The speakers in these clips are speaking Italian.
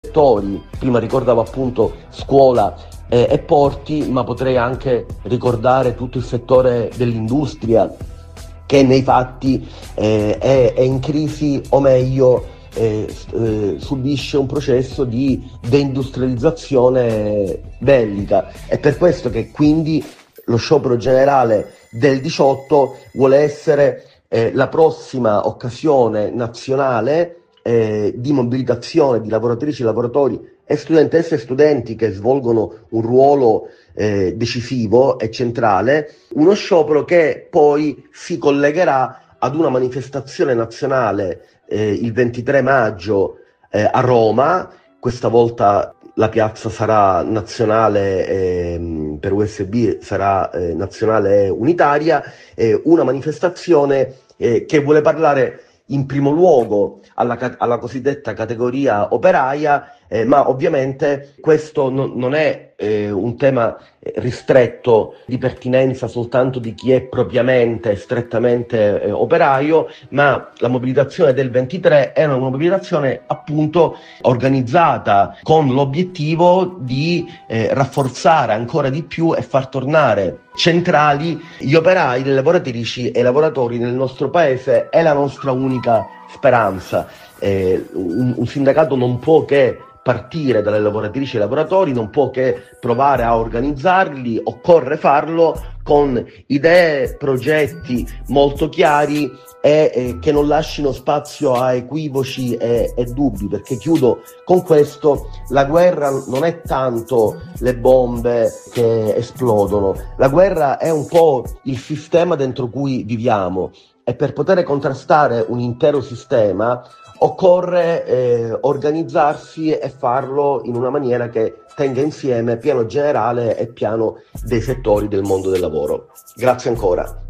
settori. Prima ricordavo appunto scuola e porti, ma potrei anche ricordare tutto il settore dell'industria, che nei fatti è in crisi, o meglio subisce un processo di deindustrializzazione bellica. È per questo che quindi lo sciopero generale del 18 vuole essere la prossima occasione nazionale di mobilitazione di lavoratrici, lavoratori e studentesse e studenti che svolgono un ruolo decisivo e centrale, uno sciopero che poi si collegherà ad una manifestazione nazionale il 23 maggio a Roma. Questa volta la piazza sarà nazionale, per USB sarà nazionale e unitaria, una manifestazione che vuole parlare in primo luogo alla cosiddetta categoria operaia, ma ovviamente questo non è un tema ristretto di pertinenza soltanto di chi è propriamente, strettamente operaio, ma la mobilitazione del 23 è una mobilitazione appunto organizzata con l'obiettivo di rafforzare ancora di più e far tornare centrali gli operai, le lavoratrici e i lavoratori nel nostro paese. È la nostra unica speranza. Un sindacato non può che partire dalle lavoratrici e i lavoratori, non può che provare a organizzarli, occorre farlo con idee, progetti molto chiari e che non lasciano spazio a equivoci e dubbi, perché chiudo con questo: la guerra non è tanto le bombe che esplodono, la guerra è un po' il sistema dentro cui viviamo, e per poter contrastare un intero sistema occorre organizzarsi e farlo in una maniera che tenga insieme piano generale e piano dei settori del mondo del lavoro. Grazie ancora.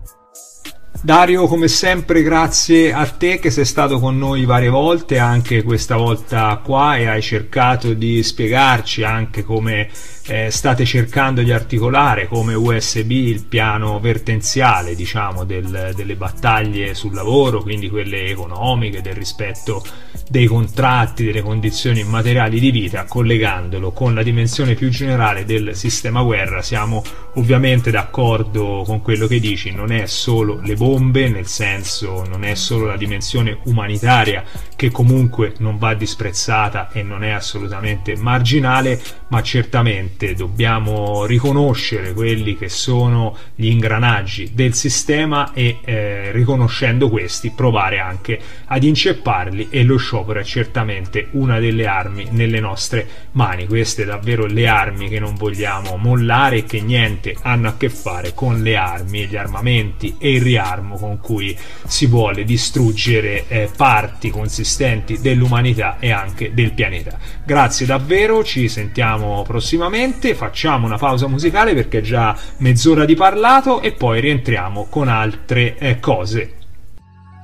Dario, come sempre grazie a te che sei stato con noi varie volte, anche questa volta qua, e hai cercato di spiegarci anche come state cercando di articolare come USB il piano vertenziale, diciamo, delle battaglie sul lavoro, quindi quelle economiche, del rispetto dei contratti, delle condizioni materiali di vita, collegandolo con la dimensione più generale del sistema guerra. Siamo ovviamente d'accordo con quello che dici, non è solo le bombe, nel senso non è solo la dimensione umanitaria, che comunque non va disprezzata e non è assolutamente marginale, ma certamente dobbiamo riconoscere quelli che sono gli ingranaggi del sistema e riconoscendo questi provare anche ad incepparli, e lo sciopero è certamente una delle armi nelle nostre mani. Queste davvero le armi che non vogliamo mollare e che niente hanno a che fare con le armi, gli armamenti e il riarmo con cui si vuole distruggere parti consistenti dell'umanità e anche del pianeta. Grazie davvero, ci sentiamo prossimamente, facciamo una pausa musicale perché è già mezz'ora di parlato e poi rientriamo con altre cose.